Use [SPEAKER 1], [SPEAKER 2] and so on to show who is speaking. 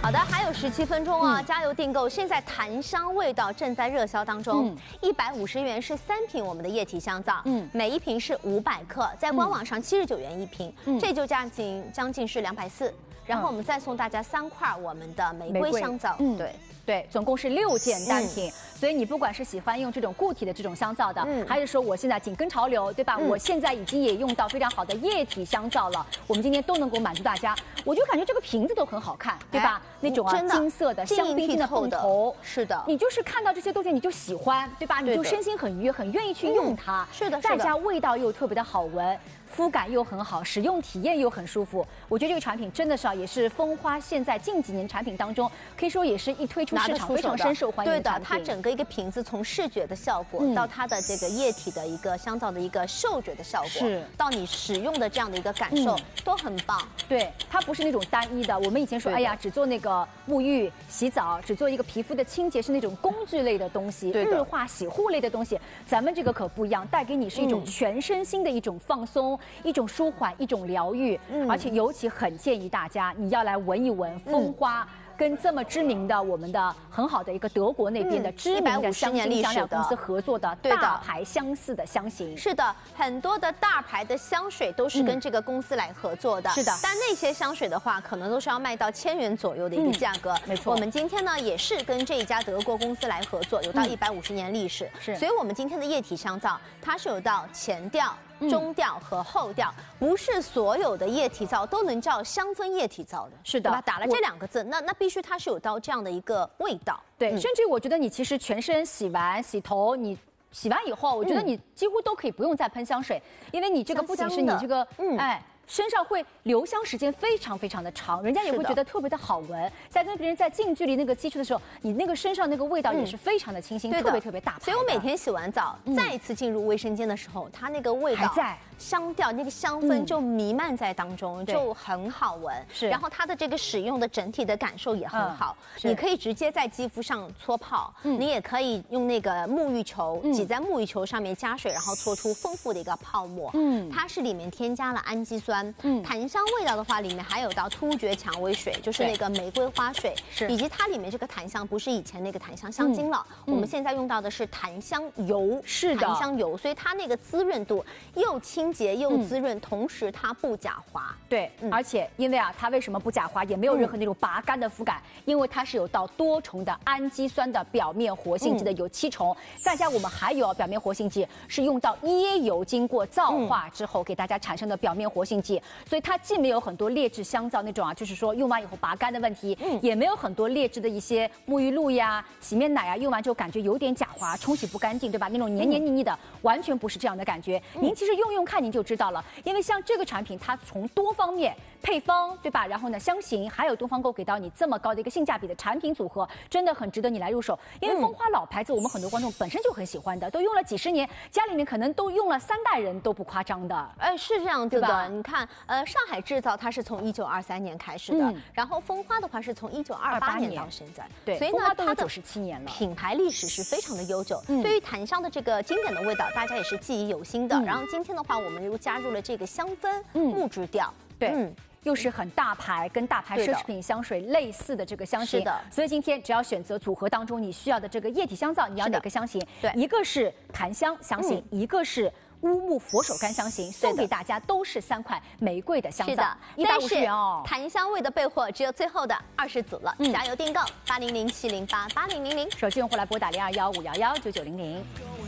[SPEAKER 1] 好的，还有17分钟啊，加油订购！现在檀香味道正在热销当中，150元是3瓶我们的液体香皂，每一瓶是500克，在官网上79元一瓶，这就将近是240。然后我们再送大家3块我们的玫瑰香皂，
[SPEAKER 2] 对，总共是6件单品，所以你不管是喜欢用这种固体的这种香皂的，还是说我现在紧跟潮流，对吧？我现在已经也用到非常好的液体香皂了，我们今天都能够满足大家。我就感觉这个瓶子都很好看，对吧？那种金色的香槟金的泵头，
[SPEAKER 1] 是的，
[SPEAKER 2] 你就是看到这些东西你就喜欢，对吧？你就身心很愉悦，很愿意去用它。
[SPEAKER 1] 是的，
[SPEAKER 2] 再加味道又特别的好闻。肤感又很好，使用体验又很舒服。我觉得这个产品真的是也是蜂花现在近几年产品当中，可以说也是一推出市场非常深受欢迎的产品。
[SPEAKER 1] 对的，它整个一个瓶子从视觉的效果到它的这个液体的一个香皂的一个嗅觉的效果，是到你使用的这样的一个感受都很棒。
[SPEAKER 2] 对，它不是那种单一的。我们以前说，哎呀，只做那个沐浴、洗澡，只做一个皮肤的清洁，是那种工具类的东西，日化洗护类的东西。咱们这个可不一样，带给你是一种全身心的一种放松。一种舒缓，一种疗愈，而且尤其很建议大家，你要来闻一闻蜂花。跟这么知名的我们的很好的一个德国那边的知名的香精香料公司合作的大牌相似的香型，
[SPEAKER 1] 是的，很多的大牌的香水都是跟这个公司来合作的，
[SPEAKER 2] 是的。
[SPEAKER 1] 但那些香水的话，可能都是要卖到1000元左右的一个价格，
[SPEAKER 2] 没错。
[SPEAKER 1] 我们今天呢也是跟这一家德国公司来合作，有到150年历史，
[SPEAKER 2] 是。
[SPEAKER 1] 所以我们今天的液体香皂，它是有到前调。中调和后调，不是所有的液体皂都能叫香氛液体皂的，
[SPEAKER 2] 是的，
[SPEAKER 1] 打了这2个字，那必须它是有到这样的一个味道。
[SPEAKER 2] 对，甚至我觉得你其实全身洗完洗头，你洗完以后，我觉得你几乎都可以不用再喷香水，因为你这个不仅是你这个身上会留香时间非常非常的长，人家也会觉得特别的好闻。在跟别人在近距离那个接触的时候，你那个身上那个味道也是非常的清新，特别特别大牌。
[SPEAKER 1] 所以我每天洗完澡，再一次进入卫生间的时候，它那个味道
[SPEAKER 2] 还在。
[SPEAKER 1] 香调那个香氛就弥漫在当中，就很好闻。是，然后它的这个使用的整体的感受也很好。你可以直接在肌肤上搓泡，你也可以用那个沐浴球挤在沐浴球上面加水，然后搓出丰富的一个泡沫。它是里面添加了氨基酸。檀香味道的话，里面还有到突厥蔷薇水，就是那个玫瑰花水，以及它里面这个檀香不是以前那个檀香香精了，我们现在用到的是檀香油，是檀香油，所以它那个滋润度又清洁又滋润，同时它不假滑。
[SPEAKER 2] 对，而且因为它为什么不假滑，也没有任何那种拔干的肤感，因为它是有到多重的氨基酸的表面活性剂的，有7重，再加我们还有表面活性剂是用到椰油经过皂化之后给大家产生的表面活性剂，所以它既没有很多劣质香皂那种就是说用完以后拔干的问题，也没有很多劣质的一些沐浴露呀、洗面奶呀，用完之后感觉有点假滑，冲洗不干净，对吧？那种黏黏腻腻的，完全不是这样的感觉。您其实用看您就知道了，因为像这个产品，它从多方面配方，对吧？然后呢，香型还有东方购给到你这么高的一个性价比的产品组合，真的很值得你来入手。因为蜂花老牌子，我们很多观众本身就很喜欢的，都用了几10年，家里面可能都用了3代人都不夸张的。
[SPEAKER 1] 是这样子的。你看，上海制造它是从1923年开始的，然后蜂花的话是从1928年到现在，
[SPEAKER 2] 对，
[SPEAKER 1] 所以呢，
[SPEAKER 2] 它的97年了，
[SPEAKER 1] 品牌历史是非常的悠久。对于檀香的这个经典的味道，大家也是记忆犹新的。然后今天的话，我们又加入了这个香氛木质调，
[SPEAKER 2] 对，又是很大牌，跟大牌奢侈品香水类似的这个香型。是的，所以今天只要选择组合当中你需要的这个液体香皂，你要哪个香型？对，一个是檀香香型，一个是乌木佛手柑香型，送给大家都是3款玫瑰的香皂，150元哦。
[SPEAKER 1] 檀香味的备货只有最后的20组了，加油订购800-708-8000，
[SPEAKER 2] 手机用户来拨打0215119900。